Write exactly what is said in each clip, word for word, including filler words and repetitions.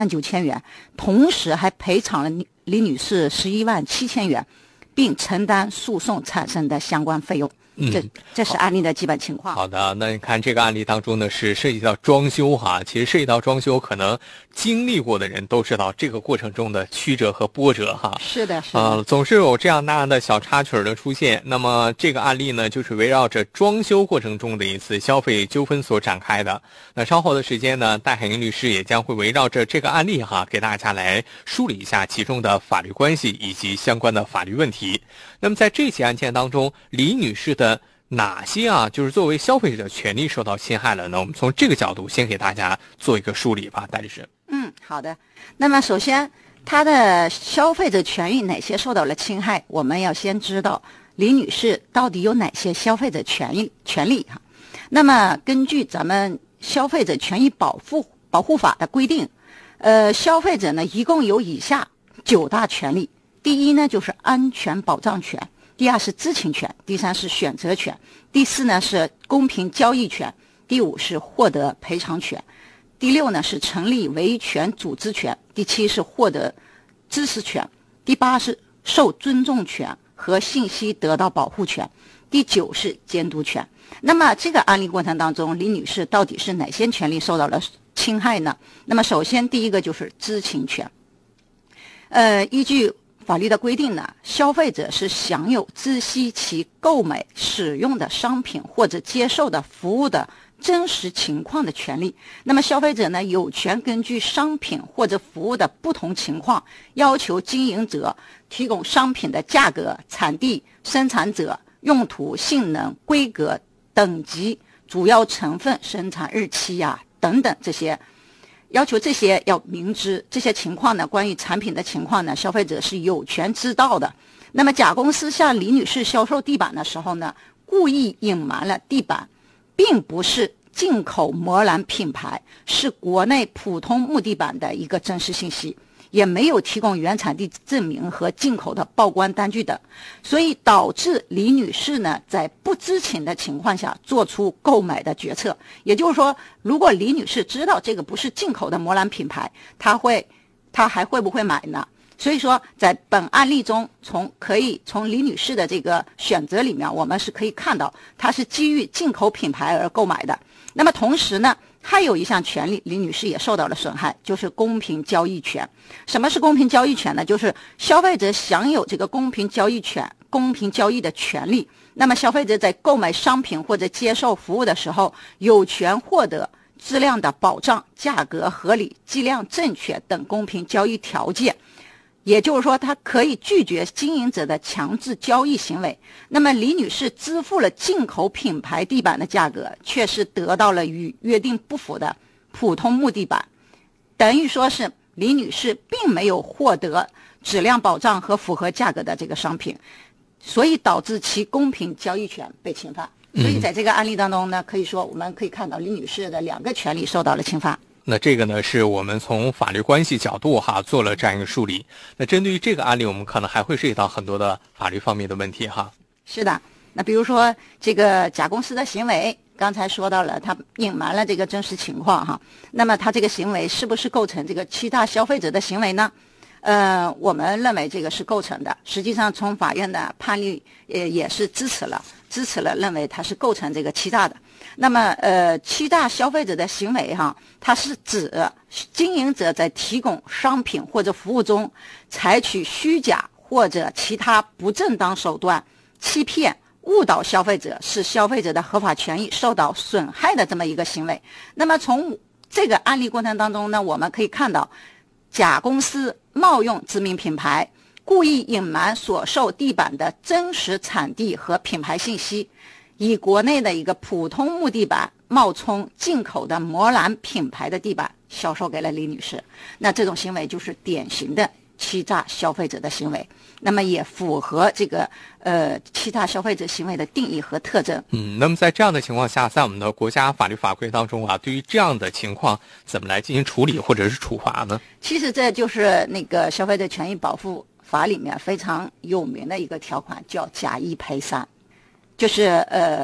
九千元，同时还赔偿了李女士十一万七千元，并承担诉讼产生的相关费用。 嗯， 这这是案例的基本情况。 好的，那你看这个案例当中呢，是涉及到装修哈，其实涉及到装修，可能经历过的人都知道这个过程中的曲折和波折哈。 是的，是的。 呃，总是有这样那样的小插曲的出现。那么这个案例呢，就是围绕着装修过程中的一次消费纠纷所展开的。那稍后的时间呢，戴海英律师也将会围绕着这个案例哈，给大家来梳理一下其中的法律关系以及相关的法律问题。那么在这起案件当中，李女士的哪些啊，就是作为消费者权利受到侵害了呢？我们从这个角度先给大家做一个梳理吧，戴律师。 嗯，好的。那么首先，他的消费者权益哪些受到了侵害？我们要先知道李女士到底有哪些消费者权益权利哈。那么根据咱们消费者权益保护保护法的规定，呃，消费者呢一共有以下九大权利。第一呢就是安全保障权，第二是知情权，第三是选择权，第四呢是公平交易权，第五是获得赔偿权，第六呢是成立维权组织权，第七是获得知识权，第八是受尊重权和信息得到保护权，第九是监督权。那么这个案例过程当中，李女士到底是哪些权利受到了侵害呢？那么首先第一个就是知情权。呃，依据法律的规定呢，消费者是享有知悉其购买使用的商品或者接受的服务的真实情况的权利。那么消费者呢，有权根据商品或者服务的不同情况，要求经营者提供商品的价格、产地、生产者、用途、性能、规格、等级、主要成分、生产日期呀、啊、等等这些。要求这些要明知，这些情况呢，关于产品的情况呢，消费者是有权知道的。那么甲公司向李女士销售地板的时候呢，故意隐瞒了地板并不是进口磨蓝品牌，是国内普通木地板的一个真实信息，也没有提供原产地证明和进口的报关单据等，所以导致李女士呢在不知情的情况下做出购买的决策。也就是说，如果李女士知道这个不是进口的磨蓝品牌，她会她还会不会买呢？所以说在本案例中，从可以从李女士的这个选择里面，我们是可以看到她是基于进口品牌而购买的。那么同时呢，还有一项权利，李女士也受到了损害，就是公平交易权。什么是公平交易权呢？就是消费者享有这个公平交易权、公平交易的权利。那么消费者在购买商品或者接受服务的时候，有权获得质量的保障、价格合理、计量正确等公平交易条件。也就是说，他可以拒绝经营者的强制交易行为。那么李女士支付了进口品牌地板的价格，却是得到了与约定不符的普通木地板，等于说是李女士并没有获得质量保障和符合价格的这个商品，所以导致其公平交易权被侵犯。所以在这个案例当中呢，可以说我们可以看到李女士的两个权利受到了侵犯。 那这个呢，是我们从法律关系角度哈做了这样一个梳理。那针对于这个案例，我们可能还会涉及到很多的法律方面的问题哈。 是的，那比如说这个甲公司的行为，刚才说到了，他隐瞒了这个真实情况哈。那么他这个行为是不是构成这个欺诈消费者的行为呢？呃，我们认为这个是构成的。实际上，从法院的判例也也是支持了，支持了，认为它是构成这个欺诈的。那么，呃，欺诈消费者的行为哈，它是指经营者在提供商品或者服务中采取虚假或者其他不正当手段欺骗、误导消费者，使消费者的合法权益受到损害的这么一个行为。那么从这个案例过程当中呢，我们可以看到，甲公司冒用知名品牌，故意隐瞒所售地板的真实产地和品牌信息，以国内的一个普通木地板冒充进口的磨蓝品牌的地板销售给了李女士。那这种行为就是典型的欺诈消费者的行为，那么也符合这个呃欺诈消费者行为的定义和特征。 嗯，那么在这样的情况下，在我们的国家法律法规当中啊，对于这样的情况怎么来进行处理或者是处罚呢？ 其实这就是那个消费者权益保护法里面非常有名的一个条款，叫假一赔三。就是呃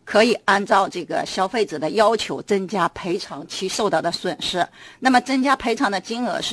可以按照这个消费者的要求增加赔偿其受到的损失。那么增加赔偿的金额是